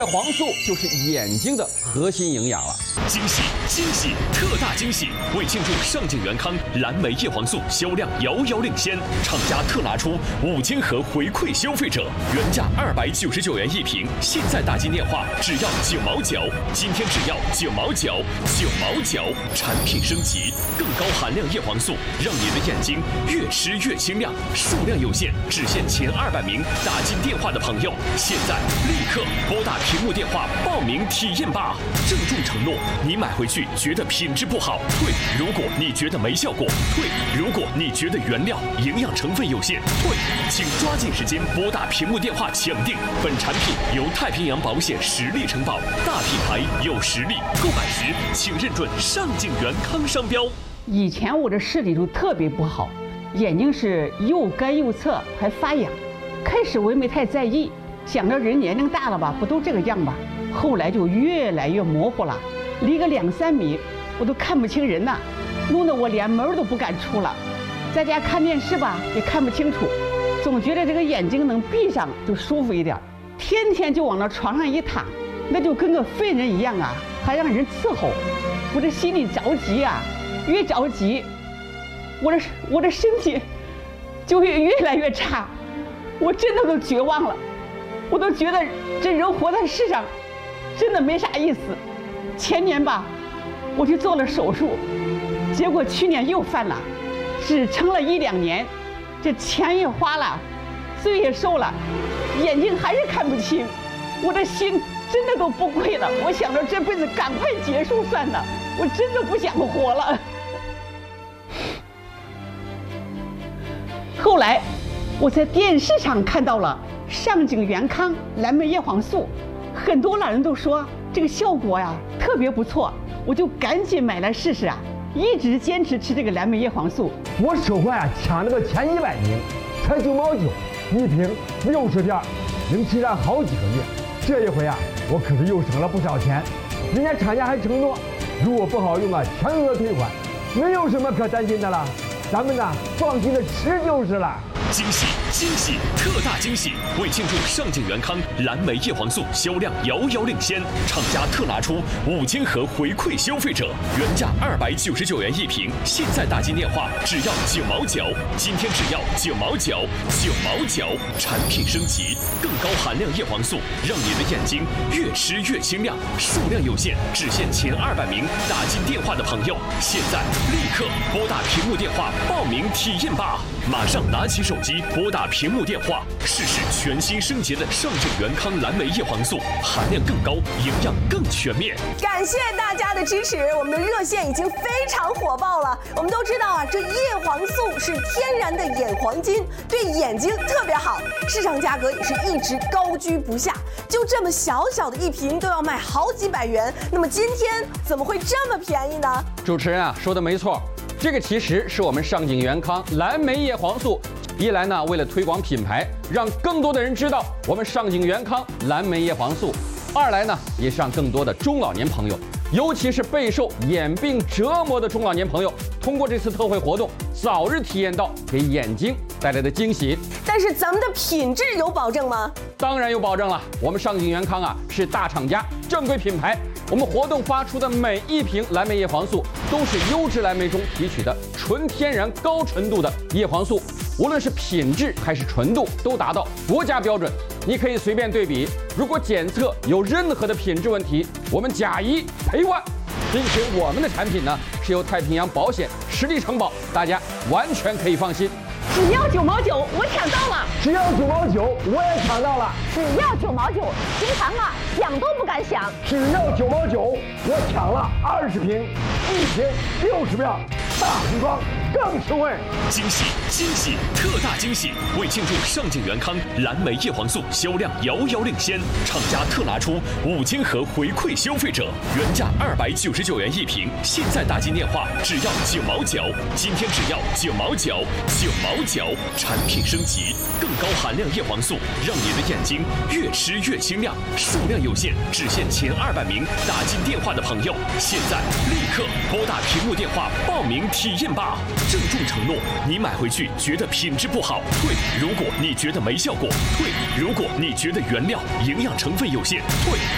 黄素就是眼睛的核心营养了。 惊喜惊喜特大惊喜！为庆祝上镜元康蓝莓叶黄素销量遥遥领先，厂家特拿出5000盒回馈消费者，原价299元一瓶，现在打进电话只要9毛9，今天只要9毛9，9毛9，产品升级，更高含量叶黄素，让你的眼睛越吃越清亮。数量有限，只限前200名打进电话的朋友，现在立刻拨打屏幕电话报名体验吧！郑重承诺，你买回去觉得品质不好退，如果你觉得没效果退，如果你觉得原料营养成分有限退，请抓紧时间拨打屏幕电话抢订。本产品由太平洋保险实力承保，大品牌有实力，购买时请认准上镜元康商标。 以前我的视力就特别不好，眼睛是又干又涩，还发痒。开始我也没太在意，想着人年龄大了吧，不都这个样吧。后来就越来越模糊了，离个2、3米我都看不清人呐，弄得我连门都不敢出了。在家看电视吧也看不清楚，总觉得这个眼睛能闭上就舒服一点。天天就往那床上一躺，那就跟个废人一样啊，还让人伺候，我这心里着急啊，越着急，我的身体就越来越差，我真的都绝望了，我都觉得这人活在世上真的没啥意思。前年吧，我去做了手术，结果去年又犯了，只撑了1、2年，这钱也花了，罪也受了，眼睛还是看不清，我的心真的都崩溃了。我想着这辈子赶快结束算了，我真的不想活了。后来我在电视上看到了上镜元康蓝莓叶黄素，很多老人都说这个效果呀特别不错，我就赶紧买来试试啊，一直坚持吃这个蓝莓叶黄素。 我手环啊抢那个前100名，才9毛9一瓶，60片，能吃上好几个月。这一回啊，我可是又省了不少钱。人家厂家还承诺，如果不好用啊，全额退款，没有什么可担心的了。咱们呢，放心的吃就是了。 惊喜惊喜特大惊喜！为庆祝上镜元康蓝莓叶黄素销量遥遥领先，厂家特拿出5000盒回馈消费者，原价299元一瓶，现在打进电话只要9毛9，今天只要9毛9，9毛9，产品升级，更高含量叶黄素，让你的眼睛越吃越清亮。数量有限，只限前200名打进电话的朋友，现在立刻拨打屏幕电话报名体验吧！马上拿起手机拨打屏幕电话，试试全新升级的上镜元康蓝莓叶黄素，含量更高，营养更全面。 感谢大家的支持，我们的热线已经非常火爆了。我们都知道啊，这叶黄素是天然的眼黄金，对眼睛特别好，市场价格也是一直高居不下。就这么小小的一瓶都要卖好几百元，那么今天怎么会这么便宜呢？ 主持人啊说的没错，这个其实是我们上镜元康蓝莓叶黄素。一来呢，为了推广品牌，让更多的人知道我们上镜元康蓝莓叶黄素；二来呢，也是让更多的中老年朋友，尤其是备受眼病折磨的中老年朋友，通过这次特惠活动，早日体验到给眼睛带来的惊喜。 但是咱们的品质有保证吗？ 当然有保证了，我们上镜元康啊是大厂家、正规品牌。我们活动发出的每一瓶蓝莓叶黄素都是优质蓝莓中提取的纯天然高纯度的叶黄素，无论是品质还是纯度都达到国家标准。你可以随便对比，如果检测有任何的品质问题，我们假一赔万。并且我们的产品呢是由太平洋保险实力承保，大家完全可以放心。 只要9毛9，我抢到了！ 只要9毛9，我也抢到了！ 只要9毛9，平常啊想都不敢想。 只要9毛9，我抢了20瓶，1瓶60片，大瓶装更实惠！ 惊喜惊喜特大惊喜！为庆祝上镜元康蓝莓叶黄素销量遥遥领先，厂家特拿出5000盒回馈消费者，原价299元一瓶，现在打进电话只要9毛9，今天只要9毛9，9毛9，产品升级，更高含量叶黄素，让你的眼睛越吃越清亮。数量有限，只限前200名打进电话的朋友，现在立刻拨打屏幕电话报名体验吧！郑重承诺，你买回去觉得品质不好退，如果你觉得没效果退，如果你觉得原料营养成分有限退，